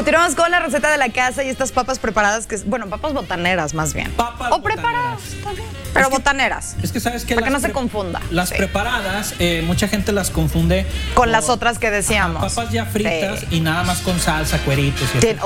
Continuamos con la receta de la casa y estas papas preparadas, bueno, papas botaneras más bien. Papas o preparadas también, pero botaneras. Es que sabes que para que no se confunda. Las preparadas, mucha gente las confunde con las otras que decíamos. Papas ya fritas y nada más con salsa, cueritos y que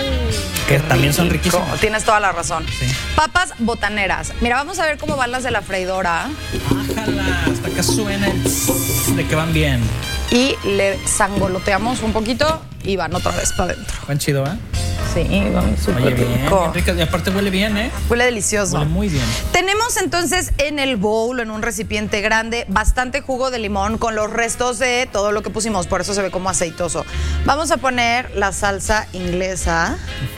también son riquísimas. Tienes toda la razón. Sí. Papas botaneras. Mira, vamos a ver cómo van las de la freidora. Ájala, hasta que suena el de que van bien. Y le sangoloteamos un poquito y van otra vez para adentro. Van chido, ¿eh? Sí, van súper rico. Bien, y aparte huele bien, ¿eh? Huele delicioso. Huele muy bien. Tenemos entonces en el bowl, en un recipiente grande, bastante jugo de limón con los restos de todo lo que pusimos. Por eso se ve como aceitoso. Vamos a poner la salsa inglesa.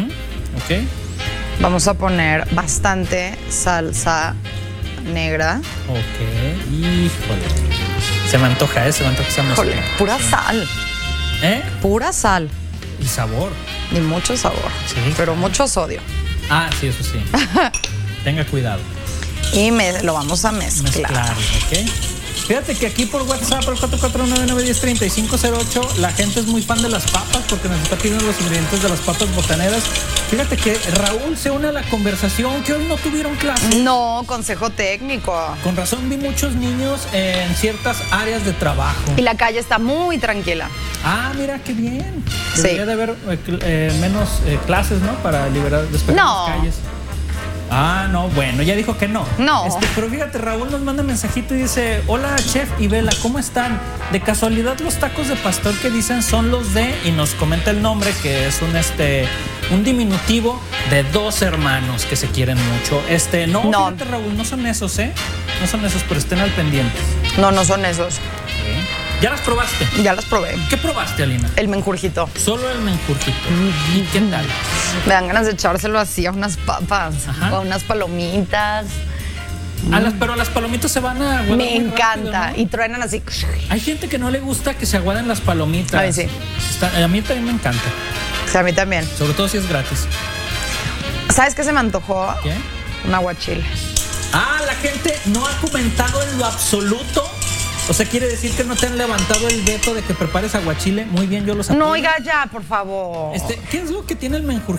Ok. Vamos a poner bastante salsa negra. Ok. Híjole. Se me antoja, ¿eh? Se me antoja esa mezcla. Híjole, pura sal. ¿Eh? Pura sal. Y sabor. Y mucho sabor. Sí. Pero mucho sodio. Ah, sí, eso sí. Tenga cuidado. Y lo vamos a mezclar. ¿Ok? Fíjate que aquí por WhatsApp, al 449-910-3508, la gente es muy fan de las papas porque nos está pidiendo los ingredientes de las papas botaneras. Fíjate que Raúl se une a la conversación, que hoy no tuvieron clase. No, consejo técnico. Con razón vi muchos niños en ciertas áreas de trabajo. Y la calle está muy tranquila. Ah, mira, qué bien. Sí. Debería de haber menos clases, ¿no? Para liberar después las calles. Ah, no, bueno, ya dijo que no. No. Pero fíjate, Raúl nos manda mensajito y dice: hola, Chef y Bella, ¿cómo están? De casualidad, los tacos de pastor que dicen son los de... Y nos comenta el nombre, que es un diminutivo de dos hermanos que se quieren mucho. No, fíjate, Raúl, no son esos, ¿eh? No son esos, pero estén al pendiente. No son esos. ¿Ya las probaste? Ya las probé. ¿Qué probaste, Alina? El menjurjito. Solo el menjurjito. ¿Y qué tal? Me dan ganas de echárselo así a unas papas. O a unas palomitas. Pero las palomitas se van a aguadar. Me encanta. Rápido, ¿no? Y truenan así. Hay gente que no le gusta que se aguaden las palomitas. A mí sí. A mí también me encanta. Sí, a mí también. Sobre todo si es gratis. ¿Sabes qué se me antojó? ¿Qué? Un aguachile. La gente no ha comentado en lo absoluto. O sea, quiere decir que no te han levantado el veto de que prepares aguachile. Muy bien, yo los apoyo. No, oiga, ya, por favor. ¿Qué es lo que tiene el menjurje?